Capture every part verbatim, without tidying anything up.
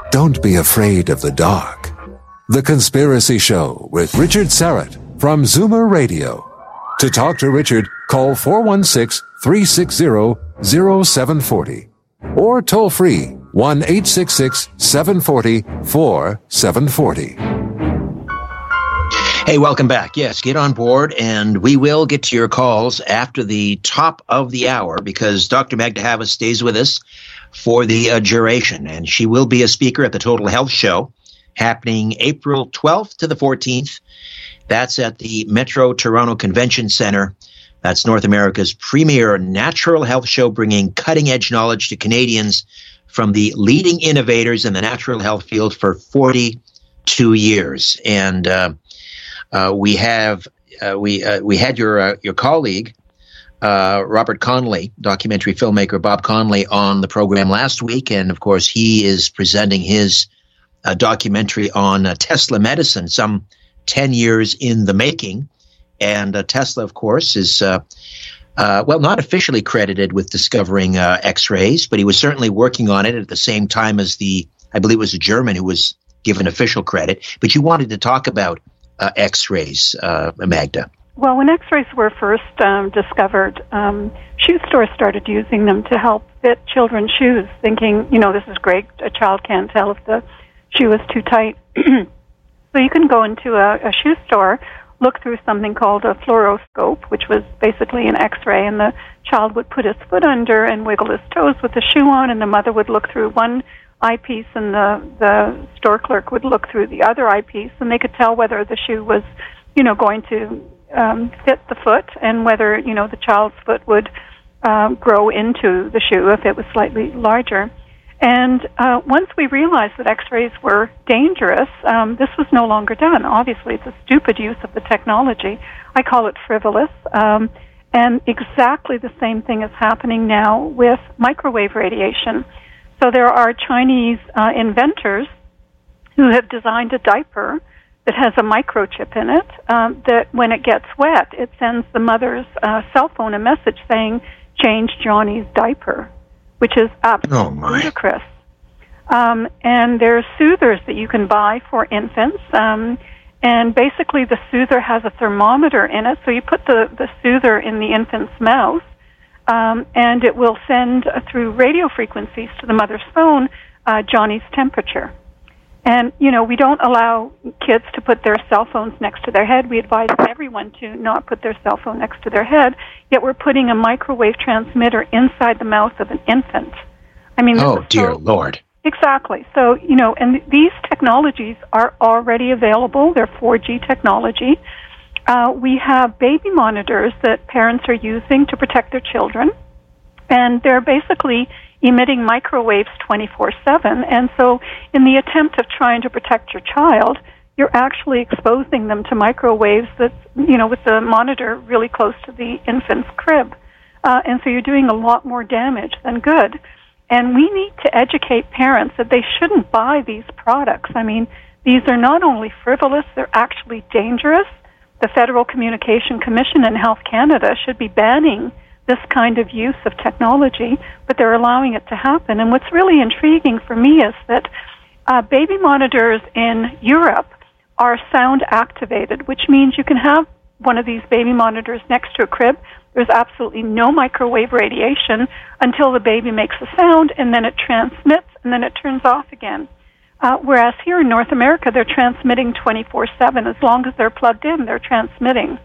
Don't be afraid of the dark. The Conspiracy Show with Richard Syrett from Zoomer Radio. To talk to Richard, call four one six, three six zero, zero seven four zero or toll free one eight six six, seven four zero, four seven four zero. Hey, welcome back. Yes, get on board, and we will get to your calls after the top of the hour because Doctor Magda Havas stays with us for the uh, duration, and she will be a speaker at the Total Health Show happening April twelfth to the fourteenth. That's at the Metro Toronto Convention Center. That's North America's premier natural health show, bringing cutting-edge knowledge to Canadians from the leading innovators in the natural health field for forty-two years. And uh, uh, we have uh, we uh, we had your uh, your colleague uh, Robert Conley, documentary filmmaker Bob Conley, on the program last week, and of course he is presenting his uh, documentary on uh, Tesla medicine, some ten years in the making. And uh, Tesla, of course, is, uh, uh, well, not officially credited with discovering uh, X-rays, but he was certainly working on it at the same time as the, I believe it was a German who was given official credit. But you wanted to talk about uh, X-rays, uh, Magda. Well, when X-rays were first um, discovered, um, shoe stores started using them to help fit children's shoes, thinking, you know, this is great. A child can't tell if the shoe is too tight. So you can go into a, a shoe store, look through something called a fluoroscope, which was basically an X-ray, and the child would put his foot under and wiggle his toes with the shoe on, and the mother would look through one eyepiece, and the, the store clerk would look through the other eyepiece, and they could tell whether the shoe was, you know, going to um, fit the foot, and whether, you know, the child's foot would uh, grow into the shoe if it was slightly larger. And uh, once we realized that X-rays were dangerous, um, this was no longer done. Obviously, it's a stupid use of the technology. I call it frivolous. Um, and exactly the same thing is happening now with microwave radiation. So there are Chinese uh, inventors who have designed a diaper that has a microchip in it um, that when it gets wet, it sends the mother's uh, cell phone a message saying, change Johnny's diaper, which is absolutely oh ludicrous. Um, and there are soothers that you can buy for infants, um, and basically the soother has a thermometer in it, so you put the, the soother in the infant's mouth, um, and it will send uh, through radio frequencies to the mother's phone uh, Johnny's temperature. And, you know, we don't allow kids to put their cell phones next to their head. We advise everyone to not put their cell phone next to their head, yet we're putting a microwave transmitter inside the mouth of an infant. I mean, oh, dear so, Lord. Exactly. So, you know, and th- these technologies are already available. They're four G technology. Uh, we have baby monitors that parents are using to protect their children, and they're basically emitting microwaves twenty-four seven, and so in the attempt of trying to protect your child, you're actually exposing them to microwaves that's, you know, with the monitor really close to the infant's crib. Uh, and so you're doing a lot more damage than good. And we need to educate parents that they shouldn't buy these products. I mean, these are not only frivolous, they're actually dangerous. The Federal Communication Commission and Health Canada should be banning this kind of use of technology, but they're allowing it to happen. And what's really intriguing for me is that uh, baby monitors in Europe are sound activated, which means you can have one of these baby monitors next to a crib. There's absolutely no microwave radiation until the baby makes a sound, and then it transmits, and then it turns off again. Uh, whereas here in North America, they're transmitting twenty-four seven. As long as they're plugged in, they're transmitting.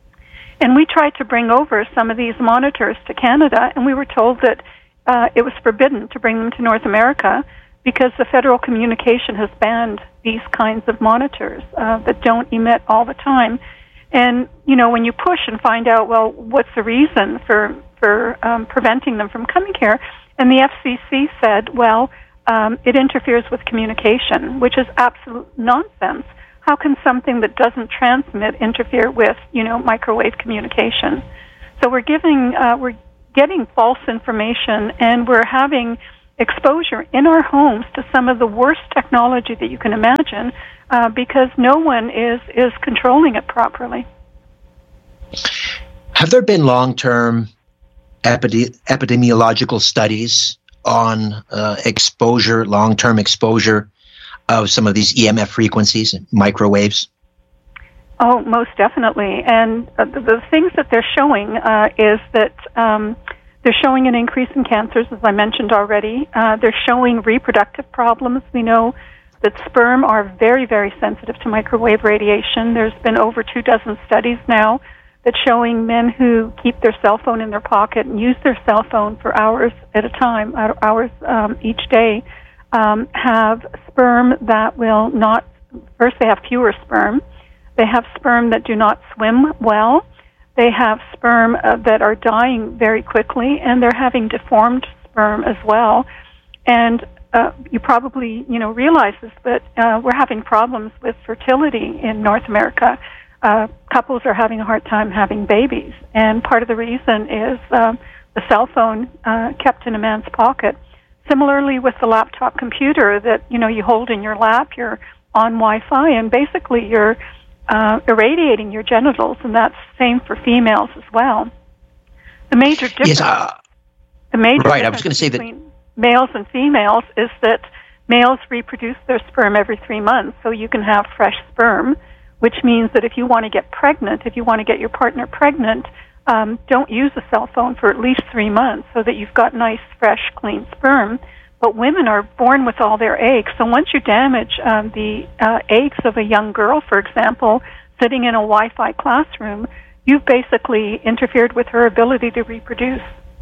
And we tried to bring over some of these monitors to Canada, and we were told that uh, it was forbidden to bring them to North America because the Federal Communication has banned these kinds of monitors uh, that don't emit all the time. And, you know, when you push and find out, well, what's the reason for, for um, preventing them from coming here? And the F C C said, well, um, it interferes with communication, which is absolute nonsense. How can something that doesn't transmit interfere with, you know, microwave communication? So we're giving, uh, we're getting false information, and we're having exposure in our homes to some of the worst technology that you can imagine, uh, because no one is, is controlling it properly. Have there been long-term epide- epidemiological studies on uh, exposure, long-term exposure of some of these E M F frequencies and microwaves? Oh, most definitely. And uh, the, the things that they're showing uh, is that um, they're showing an increase in cancers, as I mentioned already. Uh, they're showing reproductive problems. We know that sperm are very, very sensitive to microwave radiation. There's been over two dozen studies now that's showing men who keep their cell phone in their pocket and use their cell phone for hours at a time, hours um, each day, um, have sperm that will not, first they have fewer sperm. They have sperm that do not swim well. They have sperm uh, that are dying very quickly, and they're having deformed sperm as well. And uh, you probably, you know, realize this, but uh, we're having problems with fertility in North America. Uh, couples are having a hard time having babies, and part of the reason is uh, the cell phone uh, kept in a man's pocket. Similarly with the laptop computer that, you know, you hold in your lap, you're on Wi-Fi, and basically you're Uh, irradiating your genitals, and that's the same for females as well. The major difference, yes, uh, the major right, difference I was going to say between that males and females is that males reproduce their sperm every three months, so you can have fresh sperm, which means that if you want to get pregnant, if you want to get your partner pregnant, um, don't use a cell phone for at least three months so that you've got nice, fresh, clean sperm. But women are born with all their eggs. So once you damage um, the uh, eggs of a young girl, for example, sitting in a Wi-Fi classroom, you've basically interfered with her ability to reproduce.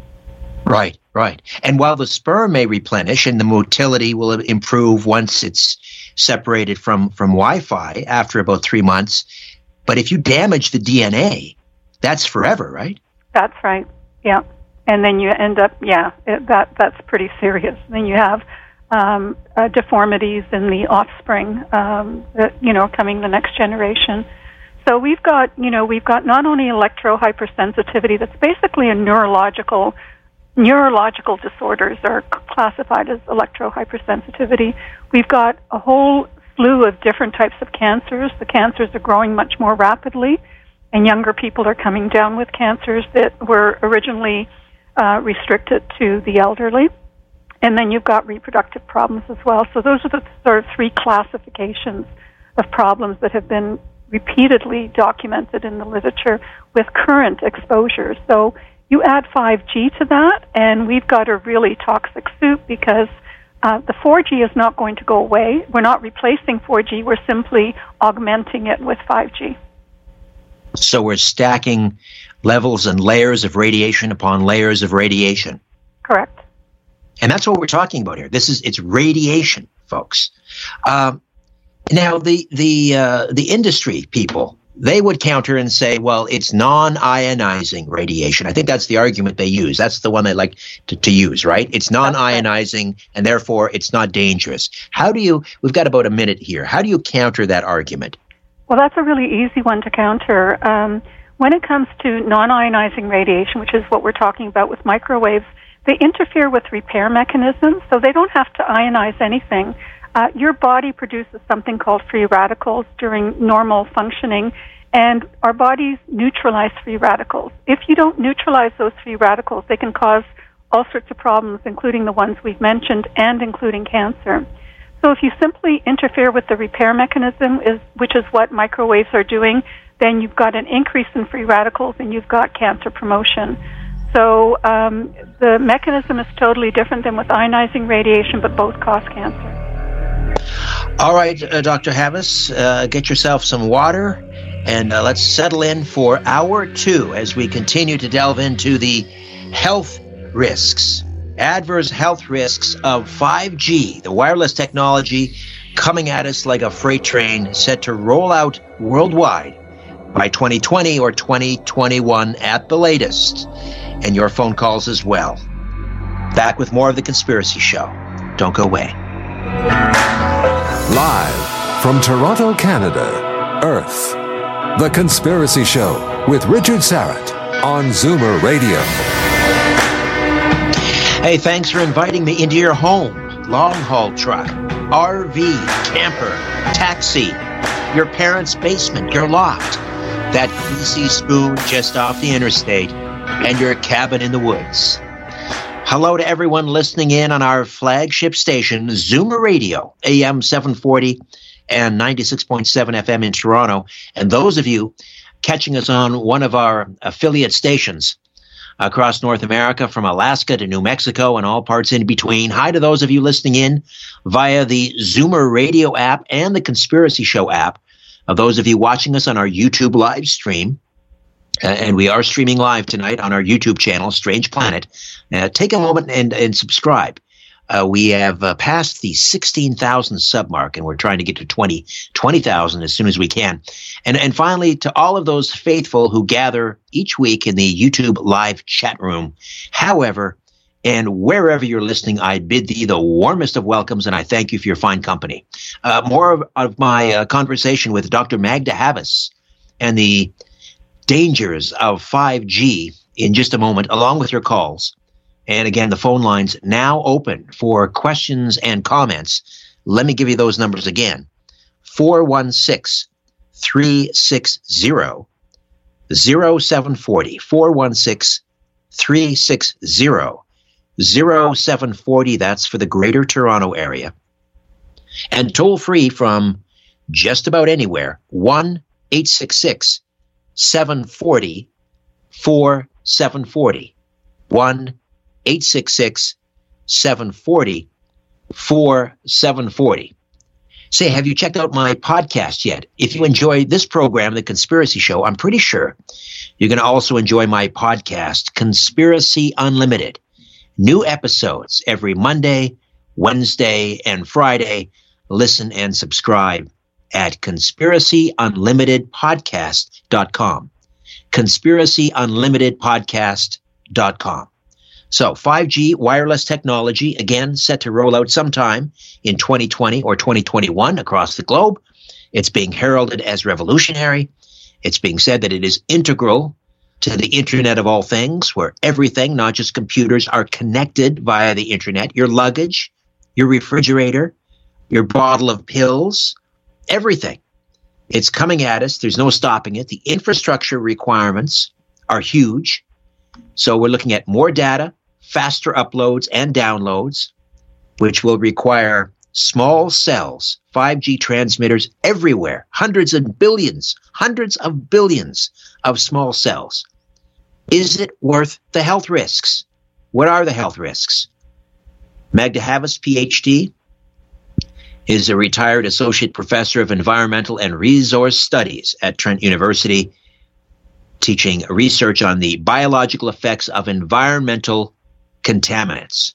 Right, right. And while the sperm may replenish and the motility will improve once it's separated from, from Wi-Fi after about three months, but if you damage the D N A, that's forever, right? That's right, yeah. And then you end up, yeah, it, that that's pretty serious. Then you have um, uh, deformities in the offspring, um, that, you know, coming the next generation. So we've got, you know, we've got not only electrohypersensitivity, that's basically a neurological, neurological disorders are classified as electrohypersensitivity. We've got a whole slew of different types of cancers. The cancers are growing much more rapidly, and younger people are coming down with cancers that were originally Uh, restricted to the elderly. And then you've got reproductive problems as well. So those are the sort of three classifications of problems that have been repeatedly documented in the literature with current exposure. So you add five G to that, and we've got a really toxic soup because uh, the four G is not going to go away. We're not replacing four G. We're simply augmenting it with five G. So we're stacking levels and layers of radiation upon layers of radiation. Correct. And that's what we're talking about here. This is, it's radiation, folks. Um, now, the the uh, the industry people, they would counter and say, well, it's non-ionizing radiation. I think that's the argument they use. That's the one they like to, to use, right? It's non-ionizing, and therefore it's not dangerous. How do you, we've got about a minute here. How do you counter that argument? Well, that's a really easy one to counter. Um, when it comes to non-ionizing radiation, which is what we're talking about with microwaves, they interfere with repair mechanisms, so they don't have to ionize anything. Uh, your body produces something called free radicals during normal functioning, and our bodies neutralize free radicals. If you don't neutralize those free radicals, they can cause all sorts of problems, including the ones we've mentioned and including cancer. So if you simply interfere with the repair mechanism, is, which is what microwaves are doing, then you've got an increase in free radicals and you've got cancer promotion. So um, the mechanism is totally different than with ionizing radiation, but both cause cancer. All right, uh, Doctor Havas, uh, get yourself some water, and uh, let's settle in for hour two as we continue to delve into the health risks, adverse health risks of five G, the wireless technology coming at us like a freight train set to roll out worldwide by twenty twenty or twenty twenty-one at the latest. And your phone calls as well. Back with more of The Conspiracy Show. Don't go away. Live from Toronto, Canada, Earth. The Conspiracy Show with Richard Syrett on Zoomer Radio. Hey, thanks for inviting me into your home. Long-haul truck, R V, camper, taxi, your parents' basement, your loft, that greasy spoon just off the interstate, and your cabin in the woods. Hello to everyone listening in on our flagship station, Zoomer Radio, A M seven forty and ninety-six point seven F M in Toronto. And those of you catching us on one of our affiliate stations across North America, from Alaska to New Mexico and all parts in between. Hi to those of you listening in via the Zoomer Radio app and the Conspiracy Show app. Of those of you watching us on our YouTube live stream, uh, and we are streaming live tonight on our YouTube channel, Strange Planet. Uh, take a moment and, and subscribe. Uh, we have uh, passed the sixteen thousand sub mark, and we're trying to get to twenty thousand as soon as we can. And and finally, to all of those faithful who gather each week in the YouTube live chat room, however, and wherever you're listening, I bid thee the warmest of welcomes, and I thank you for your fine company. Uh, more of, of my uh, conversation with Doctor Magda Havas and the dangers of five G in just a moment, along with your calls. And again, the phone lines now open for questions and comments. Let me give you those numbers again. four one six, three six zero, zero seven four zero. four one six, three six zero, zero seven four zero. That's for the Greater Toronto area. And toll free from just about anywhere, one eight six six, seven four zero, four seven four zero. one eight six six, seven four zero, four seven four zero. Say, have you checked out my podcast yet? If you enjoy this program, The Conspiracy Show, I'm pretty sure you're going to also enjoy my podcast, Conspiracy Unlimited. New episodes every Monday, Wednesday, and Friday. Listen and subscribe at conspiracy unlimited podcast dot com. conspiracy unlimited podcast dot com. So five G wireless technology, again, set to roll out sometime in twenty twenty or twenty twenty-one across the globe. It's being heralded as revolutionary. It's being said that it is integral to the Internet of all things, where everything, not just computers, are connected via the Internet. Your luggage, your refrigerator, your bottle of pills, everything. It's coming at us. There's no stopping it. The infrastructure requirements are huge. So we're looking at more data, faster uploads and downloads, which will require small cells, five G transmitters everywhere, hundreds of billions, hundreds of billions of small cells. Is it worth the health risks? What are the health risks? Magda Havas, P H D, is a retired associate professor of environmental and resource studies at Trent University, teaching research on the biological effects of environmental contaminants.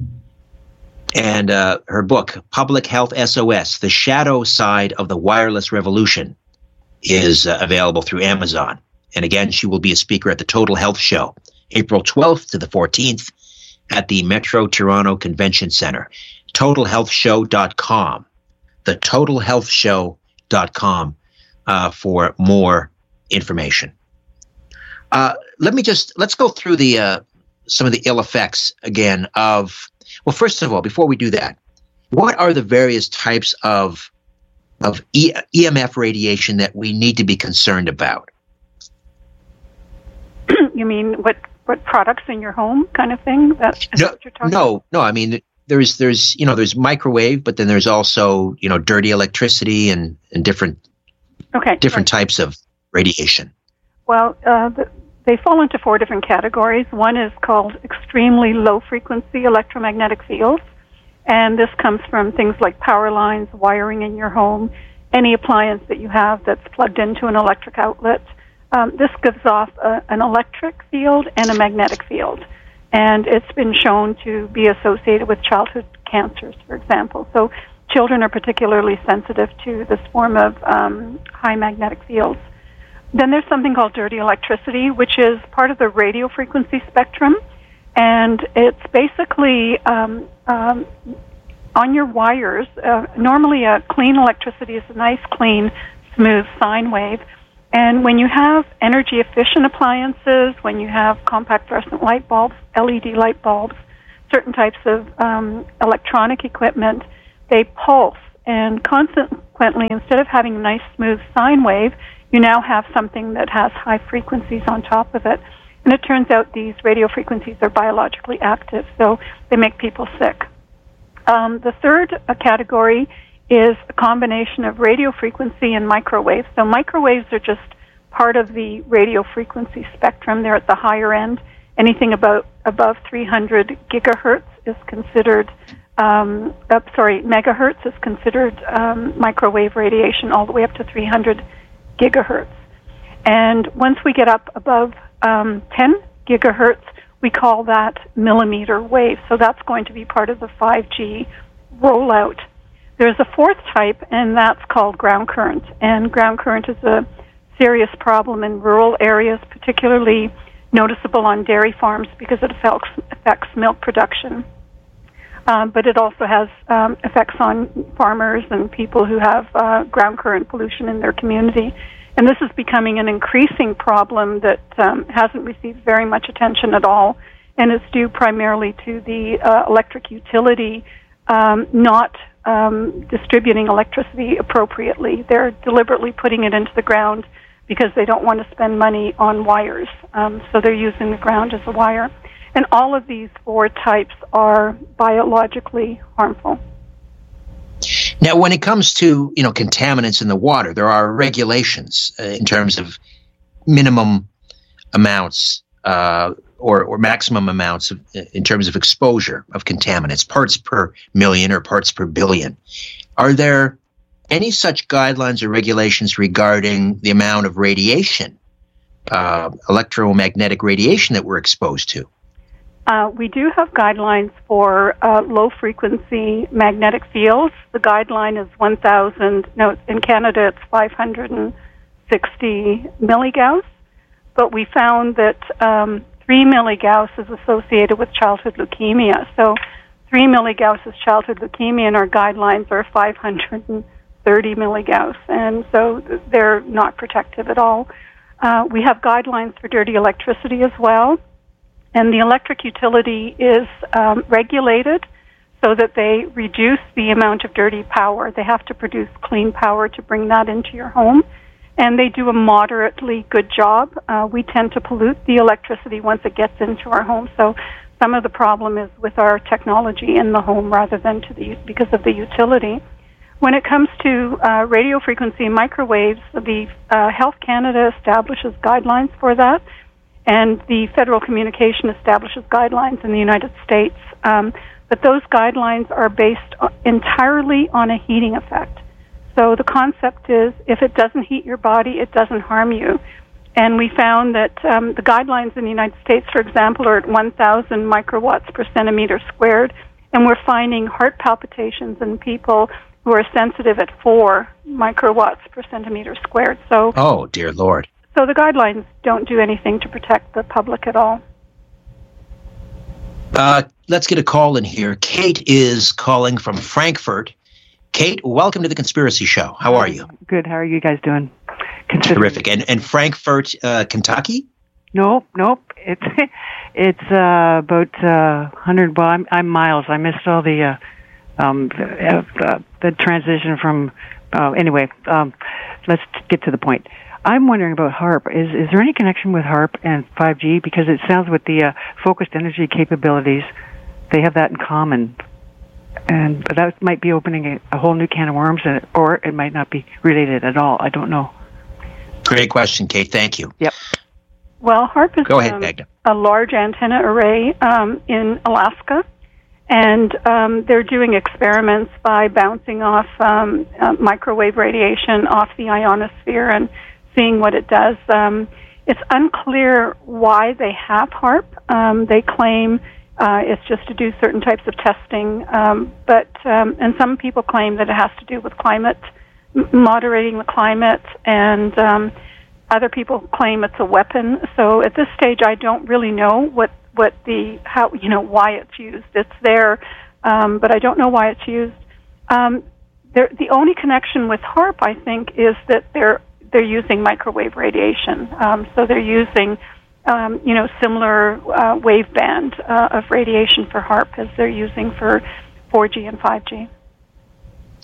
And uh, her book, Public Health S O S, The Shadow Side of the Wireless Revolution, is uh, available through Amazon. And again, she will be a speaker at the Total Health Show, April twelfth to the fourteenth at the Metro Toronto Convention Center. total health show dot com. The total health show dot com uh, for more information. Uh, let me just, let's go through the uh, some of the ill effects again of, well, first of all, before we do that, what are the various types of of e- EMF radiation that we need to be concerned about? You mean what, what products in your home kind of thing? That, is no, that what you're talking no, about? no. I mean, there's, there's, you know, there's microwave, but then there's also, you know, dirty electricity and, and different, okay, different right. types of radiation. Well, uh, the, they fall into four different categories. One is called extremely low-frequency electromagnetic fields, and this comes from things like power lines, wiring in your home, any appliance that you have that's plugged into an electric outlet. Um, this gives off a, an electric field and a magnetic field, and it's been shown to be associated with childhood cancers, for example. So children are particularly sensitive to this form of um, high magnetic fields. Then there's something called dirty electricity, which is part of the radio frequency spectrum, and it's basically um, um, on your wires. Uh, normally a clean electricity is a nice, clean, smooth sine wave, and when you have energy-efficient appliances, when you have compact fluorescent light bulbs, L E D light bulbs, certain types of um, electronic equipment, they pulse, and consequently, instead of having a nice, smooth sine wave, you now have something that has high frequencies on top of it. And it turns out these radio frequencies are biologically active, so they make people sick. Um, the third uh, category is a combination of radio frequency and microwaves. So microwaves are just part of the radio frequency spectrum. They're at the higher end. Anything about above three hundred gigahertz is considered, um, uh, sorry, megahertz is considered um, microwave radiation, all the way up to three hundred gigahertz. And once we get up above um, ten gigahertz, we call that millimeter wave. So that's going to be part of the five G rollout. There's a fourth type, and that's called ground current. And ground current is a serious problem in rural areas, particularly noticeable on dairy farms because it affects, affects milk production. Um, but it also has um, effects on farmers and people who have uh, ground current pollution in their community. And this is becoming an increasing problem that um, hasn't received very much attention at all, and it's due primarily to the uh, electric utility um, not um, distributing electricity appropriately. They're deliberately putting it into the ground because they don't want to spend money on wires. Um, so they're using the ground as a wire. And all of these four types are biologically harmful. Now, when it comes to, you know, contaminants in the water, there are regulations uh, in terms of minimum amounts uh, or, or maximum amounts of, in terms of exposure of contaminants, parts per million or parts per billion. Are there any such guidelines or regulations regarding the amount of radiation, uh, electromagnetic radiation that we're exposed to? Uh, we do have guidelines for uh, low-frequency magnetic fields. The guideline is one thousand, no, in Canada it's five hundred sixty milligauss, but we found that um, three milligauss is associated with childhood leukemia. So three milligauss is childhood leukemia, and our guidelines are five hundred thirty milligauss, and so they're not protective at all. Uh, we have guidelines for dirty electricity as well, and the electric utility is um, regulated so that they reduce the amount of dirty power. They have to produce clean power to bring that into your home, and they do a moderately good job. Uh, we tend to pollute the electricity once it gets into our home, so some of the problem is with our technology in the home rather than to the because of the utility. When it comes to uh, radio frequency and microwaves, the uh, Health Canada establishes guidelines for that, and the Federal Communication establishes guidelines in the United States. Um, but those guidelines are based entirely on a heating effect. So the concept is if it doesn't heat your body, it doesn't harm you. And we found that um, the guidelines in the United States, for example, are at one thousand microwatts per centimeter squared, and we're finding heart palpitations in people who are sensitive at four microwatts per centimeter squared. So, oh, dear Lord. So the guidelines don't do anything to protect the public at all. Uh, let's get a call in here. Kate is calling from Frankfurt. Kate, welcome to the Conspiracy Show. How are you? Good. How are you guys doing? Terrific. And and Frankfurt, uh, Kentucky? Nope, nope. It's it's uh, about uh, one hundred. Well, I'm, I'm miles. I missed all the uh, um, the, uh, the transition from. Uh, anyway, um, let's get to the point. I'm wondering about HAARP. Is is there any connection with HAARP and five G? Because it sounds with the uh, focused energy capabilities, they have that in common. And but that might be opening a, a whole new can of worms, and, or it might not be related at all. I don't know. Great question, Kate. Thank you. Yep. Well, HAARP is Go ahead, um, Magda. a large antenna array um, in Alaska, and um, they're doing experiments by bouncing off um, uh, microwave radiation off the ionosphere and seeing what it does. Um, it's unclear why they have HAARP. Um, they claim uh, it's just to do certain types of testing, um, but um, and some people claim that it has to do with climate, m- moderating the climate, and um, other people claim it's a weapon. So at this stage, I don't really know what, what the how you know why it's used. It's there, um, but I don't know why it's used. Um, the only connection with HAARP, I think, is that they're they're using microwave radiation. Um, so they're using, um, you know, similar uh, wave band uh, of radiation for HAARP as they're using for four G and five G.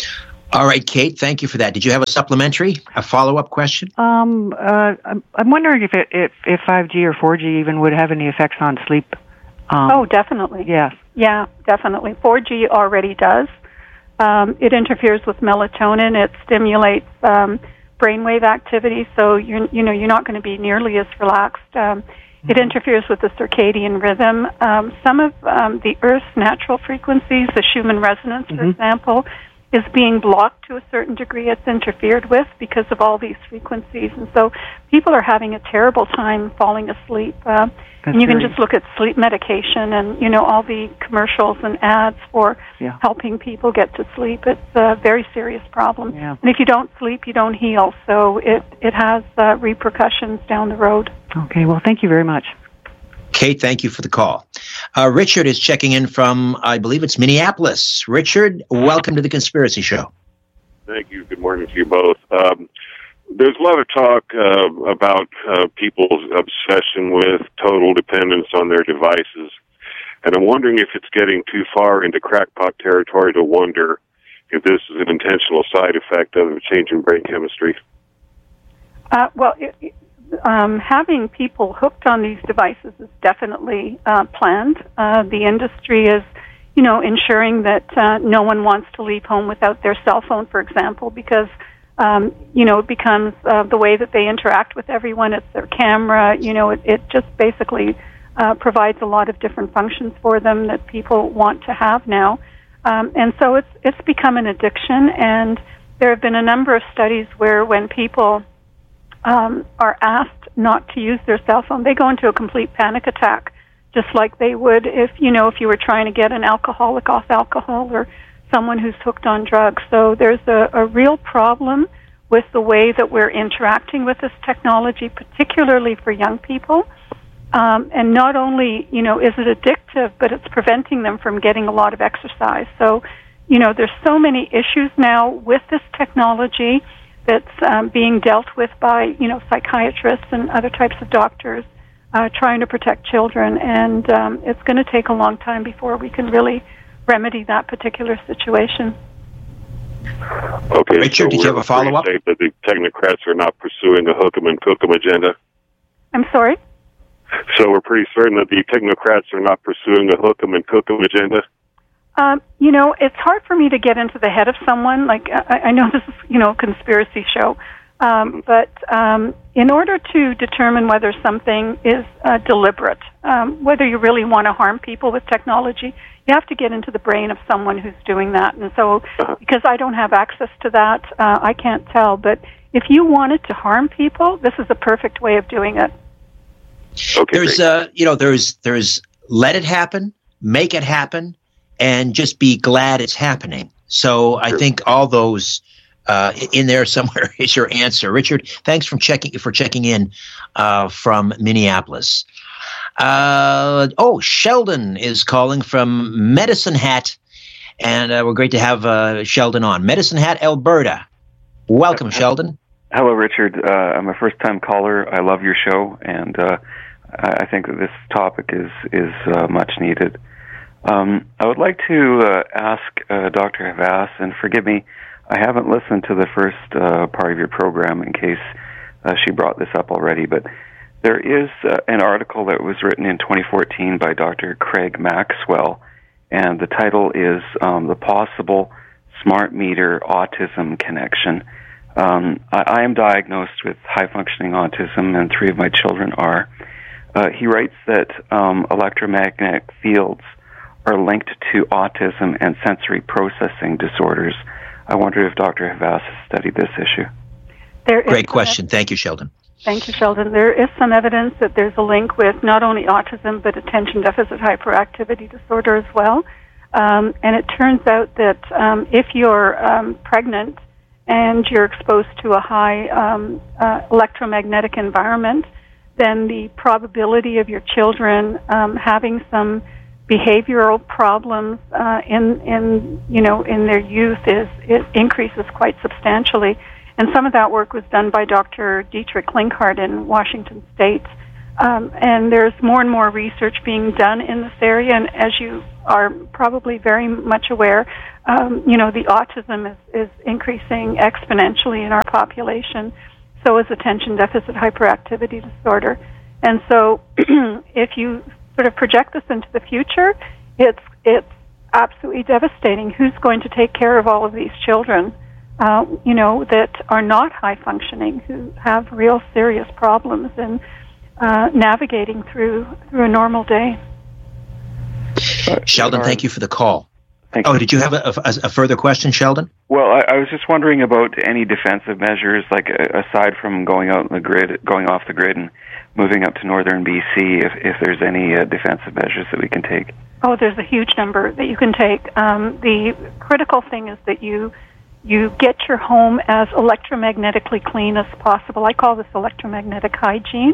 All right, Kate, thank you for that. Did you have a supplementary, a follow-up question? Um, uh, I'm, I'm wondering if, it, if if five G or four G even would have any effects on sleep. Um, oh, definitely. Yes. Yeah, definitely. four G already does. Um, it interferes with melatonin. It stimulates um, brainwave activity, so you're, you know, you're not going to be nearly as relaxed. Um, mm-hmm. It interferes with the circadian rhythm. Um, some of um, the Earth's natural frequencies, the Schumann resonance, mm-hmm. for example, is being blocked to a certain degree. It's interfered with because of all these frequencies. And so people are having a terrible time falling asleep. Uh, and you can just look at sleep medication and, you know, all the commercials and ads for yeah. helping people get to sleep. It's a very serious problem. Yeah. And if you don't sleep, you don't heal. So it, it has uh, repercussions down the road. Okay, well, thank you very much. Kate, thank you for the call. Uh, Richard is checking in from, I believe it's Minneapolis. Richard, welcome to The Conspiracy Show. Thank you. Good morning to you both. Um, there's a lot of talk uh, about uh, people's obsession with total dependence on their devices. And I'm wondering if it's getting too far into crackpot territory to wonder if this is an intentional side effect of a change in brain chemistry. Uh, well, it, it, Um, having people hooked on these devices is definitely uh, planned. Uh, the industry is, you know, ensuring that uh, no one wants to leave home without their cell phone, for example, because, um, you know, it becomes uh, the way that they interact with everyone. It's their camera. You know, it, it just basically uh, provides a lot of different functions for them that people want to have now. Um, and so it's it's become an addiction, and there have been a number of studies where when people Um, are asked not to use their cell phone, they go into a complete panic attack, just like they would if, you know, if you were trying to get an alcoholic off alcohol or someone who's hooked on drugs. So there's a, a real problem with the way that we're interacting with this technology, particularly for young people. Um, and not only, you know, is it addictive, but it's preventing them from getting a lot of exercise. So, you know, there's so many issues now with this technology that's um, being dealt with by, you know, psychiatrists and other types of doctors uh, trying to protect children. And um, it's going to take a long time before we can really remedy that particular situation. Okay, Richard, so did you have a follow-up? Say that the technocrats are not pursuing a hook 'em and cook 'em agenda? I'm sorry? So we're pretty certain that the technocrats are not pursuing a hook 'em and cook 'em agenda? Um, you know, it's hard for me to get into the head of someone. Like, I, I know this is, you know, a conspiracy show. Um, but um, in order to determine whether something is uh, deliberate, um, whether you really want to harm people with technology, you have to get into the brain of someone who's doing that. And so, because I don't have access to that, uh, I can't tell. But if you wanted to harm people, this is a perfect way of doing it. Okay, there's, uh, you know, there's, there's let it happen, make it happen, and just be glad it's happening. So I think all those uh, in there somewhere is your answer. Richard, thanks for checking for checking in uh, from Minneapolis. Uh, oh, Sheldon is calling from Medicine Hat, and uh, we're great to have uh, Sheldon on. Medicine Hat, Alberta. Welcome, Sheldon. Hello, Richard. Uh, I'm a first-time caller. I love your show, and uh, I think that this topic is, is uh, much needed. Um, I would like to uh, ask uh, Doctor Havas, and forgive me, I haven't listened to the first uh, part of your program in case uh, she brought this up already, but there is uh, an article that was written in twenty fourteen by Doctor Craig Maxwell, and the title is um, The Possible Smart Meter Autism Connection. Um, I, I am diagnosed with high-functioning autism, and three of my children are. Uh, he writes that um, electromagnetic fields are linked to autism and sensory processing disorders. I wonder if Doctor Havas has studied this issue. There is Great question. Thank you, Sheldon. Thank you, Sheldon. There is some evidence that there's a link with not only autism, but attention deficit hyperactivity disorder as well. Um, and it turns out that um, if you're um, pregnant and you're exposed to a high um, uh, electromagnetic environment, then the probability of your children um, having some behavioral problems uh, in in you know in their youth is it increases quite substantially, and some of that work was done by Doctor Dietrich Linkart in Washington State. Um, and there's more and more research being done in this area, and as you are probably very much aware, um, you know, the autism is, is increasing exponentially in our population. So is attention deficit hyperactivity disorder. And so if you sort of project this into the future, it's it's absolutely devastating. Who's going to take care of all of these children, uh, you know, that are not high functioning, who have real serious problems in uh, navigating through through a normal day? Sheldon, thank you for the call. Thank oh, you. did you have a, a, a further question, Sheldon? Well, I, I was just wondering about any defensive measures, like uh, aside from going out in the grid, going off the grid, and moving up to northern B C. If if there's any uh, defensive measures that we can take. Oh, there's a huge number that you can take. Um, the critical thing is that you you get your home as electromagnetically clean as possible. I call this electromagnetic hygiene.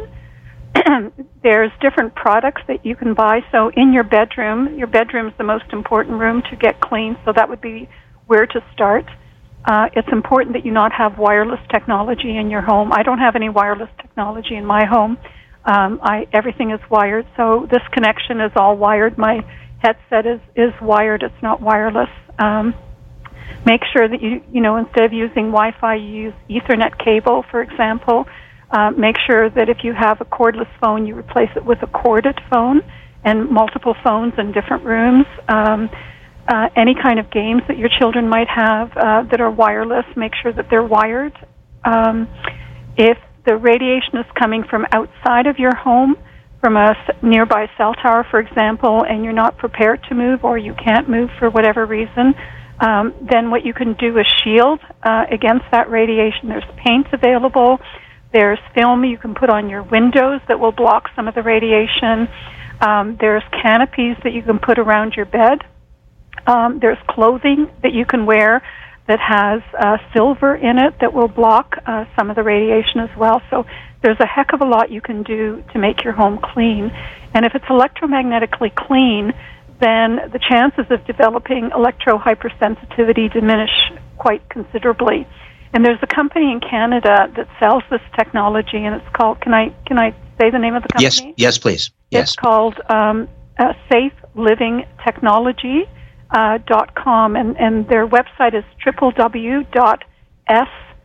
There's different products that you can buy. So in your bedroom, your bedroom is the most important room to get clean, so that would be where to start. Uh, it's important that you not have wireless technology in your home. I don't have any wireless technology in my home. Um, I everything is wired, so this connection is all wired. My headset is, is wired. It's not wireless. Um, make sure that you, you know, instead of using Wi-Fi, you use Ethernet cable, for example. Uh, make sure that if you have a cordless phone, you replace it with a corded phone, and multiple phones in different rooms. Um, uh, any kind of games that your children might have uh, that are wireless, make sure that they're wired. Um, if the radiation is coming from outside of your home, from a nearby cell tower, for example, and you're not prepared to move or you can't move for whatever reason, um, then what you can do is shield uh, against that radiation. There's paint available. There's film you can put on your windows that will block some of the radiation. Um, there's canopies that you can put around your bed. Um, there's clothing that you can wear that has uh, silver in it that will block uh, some of the radiation as well. So there's a heck of a lot you can do to make your home clean. And if it's electromagnetically clean, then the chances of developing electrohypersensitivity diminish quite considerably. And there's a company in Canada that sells this technology, and it's called, can I can I say the name of the company? Yes, yes, please. Yes. It's called um, uh, Safe Living Technology uh, dot com, and, and their website is w w w dot s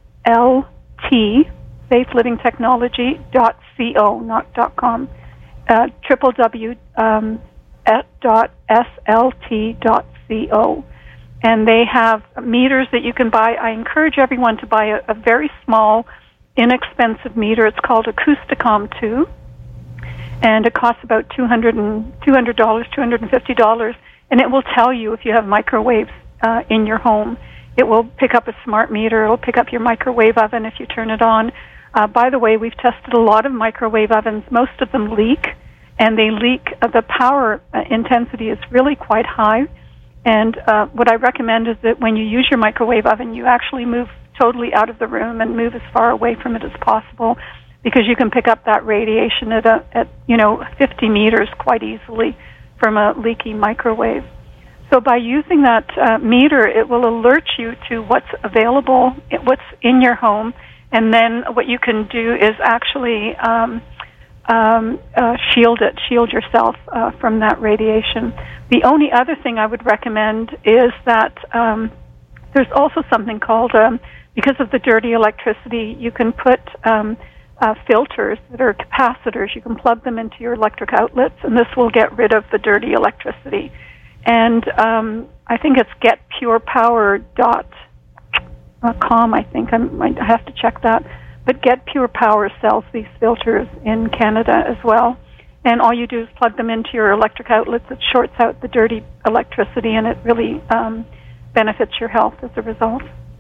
l t, safe living technology dot co, not .com, uh, w w w dot s l t dot co. And they have meters that you can buy. I encourage everyone to buy a, a very small, inexpensive meter. It's called Acousticom two, and it costs about two hundred dollars, two hundred fifty dollars, and it will tell you if you have microwaves uh, in your home. It will pick up a smart meter. It will pick up your microwave oven if you turn it on. Uh, by the way, we've tested a lot of microwave ovens. Most of them leak, and they leak. Uh, the power uh, intensity is really quite high. And uh, what I recommend is that when you use your microwave oven, you actually move totally out of the room and move as far away from it as possible, because you can pick up that radiation at, a, at you know, fifty meters quite easily from a leaky microwave. So by using that uh, meter, it will alert you to what's available, what's in your home, and then what you can do is actually um, um, uh, shield it, shield yourself uh, from that radiation. The only other thing I would recommend is that um, there's also something called, um, because of the dirty electricity, you can put um, uh, filters that are capacitors. You can plug them into your electric outlets, and this will get rid of the dirty electricity. And um, I think it's get pure power dot com, I think. I might have to check that. But Get Pure Power sells these filters in Canada as well. And all you do is plug them into your electric outlets. It shorts out the dirty electricity, and it really um, benefits your health as a result.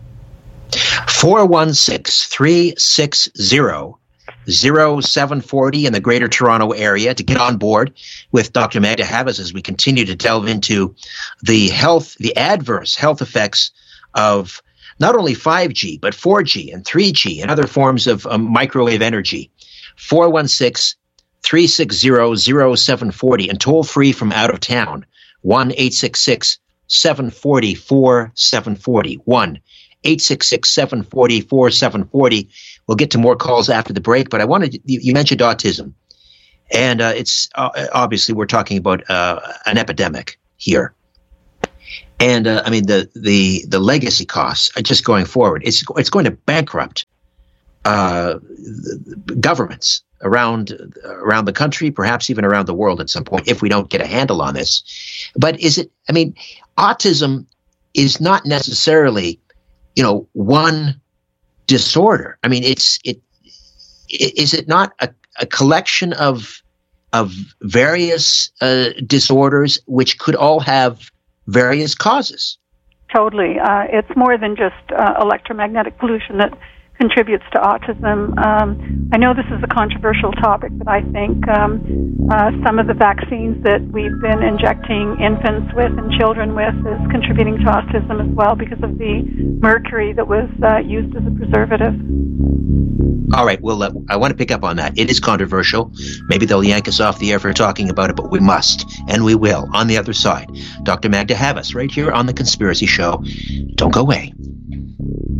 four one six, three six zero, zero seven four zero in the Greater Toronto Area to get on board with Doctor Magda Havas as we continue to delve into the health, the adverse health effects of not only five G, but four G and three G and other forms of um, microwave energy. four one six, three six zero, zero seven four zero and toll free from out of town, one eight six six, seven four zero, four seven four zero, one eight six six, seven four zero, four seven four zero. We'll get to more calls after the break, but I wanted to, you, you mentioned autism, and uh, it's uh, obviously we're talking about uh, an epidemic here. And uh, I mean, the, the, the legacy costs are just going forward. It's, it's going to bankrupt uh, governments around around the country, perhaps even around the world at some point, if we don't get a handle on this. But is it, I mean, autism is not necessarily, you know, one disorder. I mean, it's, it, is it not a, a collection of, of various uh, disorders which could all have various causes? Totally. Uh, it's more than just uh, electromagnetic pollution that contributes to autism. Um, I know this is a controversial topic, but I think um, uh, some of the vaccines that we've been injecting infants with and children with is contributing to autism as well because of the mercury that was uh, used as a preservative. All right, well, uh, I want to pick up on that. It is controversial. Maybe they'll yank us off the air for talking about it, but we must, and we will, on the other side. Doctor Magda Havas, right here on The Conspiracy Show. Don't go away.